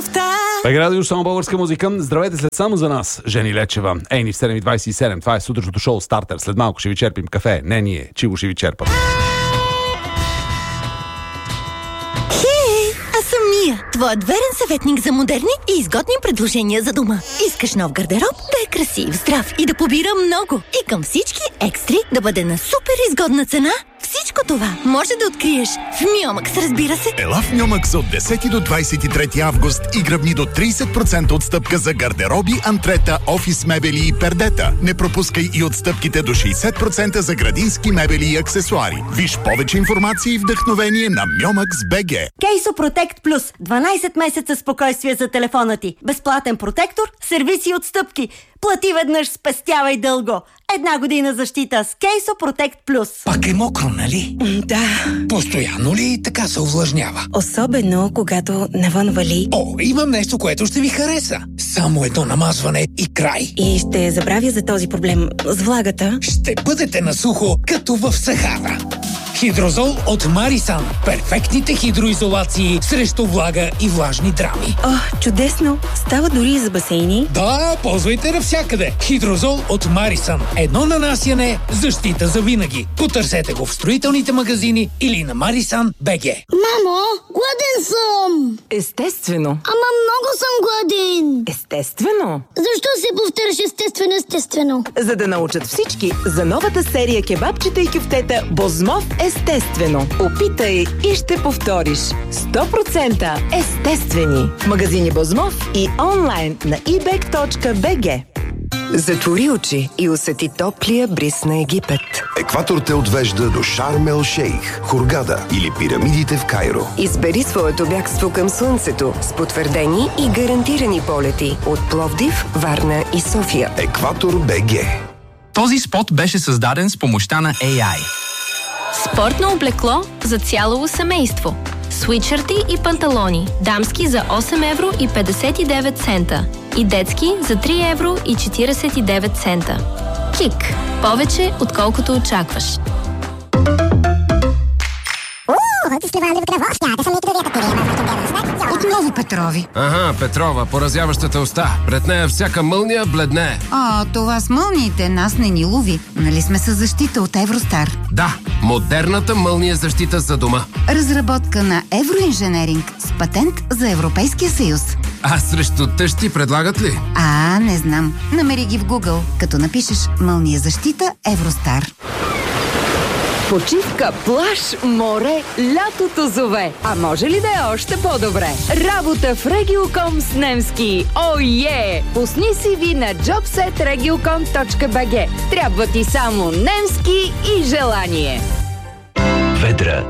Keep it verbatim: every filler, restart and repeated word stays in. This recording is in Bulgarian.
любовта. Пега радио, само българска музика. Здравейте, след само за нас, Жени Лечева. Ей ни в седем и двайсет и седем. Това е сутрешното шоу Стартер. След малко ще ви черпим кафе. Не ние, Чиво ще ви черпат. Мия, твоят верен съветник за модерни и изгодни предложения за дома. Искаш нов гардероб да е красив, здрав и да побира много. И към всички екстри да бъде на супер изгодна цена. Всичко това може да откриеш в Миомакс, разбира се. Ела в Миомакс от десети до двайсет и трети август и гръбни до трийсет процента отстъпка за гардероби, антрета, офис мебели и пердета. Не пропускай и отстъпките до шейсет процента за градински мебели и аксесуари. Виж повече информация и вдъхновение на Миомакс точка би джи. Кейсо Протект Плюс. дванайсет месеца спокойствие за телефона ти. Безплатен протектор, сервиси и отстъпки. Плати веднъж, спестявай дълго. Една година защита с Кейсо Протект Плюс. Пак е мокро, нали? Да. Постоянно ли така се увлажнява? Особено, когато навън вали. О, имам нещо, което ще ви хареса. Само едно намазване и край. И ще забравя за този проблем с влагата. Ще бъдете на сухо, като в Сахара. Хидрозол от Марисан. Перфектните хидроизолации срещу влага и влажни драми. О, чудесно! Става дори и за басейни. Да, ползвайте навсякъде. Хидрозол от Марисан. Едно нанасяне, защита за винаги. Потърсете го в строителните магазини или на Марисан точка би джи. Мамо, гладен съм! Естествено. Ама много съм гладен! Естествено. Защо се повтаряш естествено, естествено? За да научат всички за новата серия кебабчета и кюфтета Бозмов естествено. Опитай и ще повториш. сто процента естествени. В магазини Бозмов и онлайн на и бек точка би джи. Затвори очи и усети топлия бриз на Египет. Екватор те отвежда до Шарм ел Шейх, Хургада или пирамидите в Кайро. Избери своето бягство към слънцето с потвърдени и гарантирани полети от Пловдив, Варна и София. Екватор точка би джи. Този спот беше създаден с помощта на ей ай. Спортно облекло за цяло семейство. Свитшърти и панталони. Дамски за осем евро и петдесет и девет цента. И детски за три евро и четиридесет и девет цента. Кик. Повече, отколкото очакваш. Отново Петрови. Ага, Петрова, поразяващата уста. Пред нея всяка мълния бледне. А, това с мълниите нас не ни лови. Нали сме със защита от Евростар? Да, модерната мълния защита за дома. Разработка на Евроинженеринг с патент за Европейския съюз. А срещу тъщи предлагат ли? А, не знам. Намери ги в Google, като напишеш мълния защита Евростар. Почивка, плаж, море, лятото зове. А може ли да е още по-добре? Работа в Региоком с немски. О, е! Пусни си ви на джобсет региоком точка би джи. Трябва ти само немски и желание. Ведра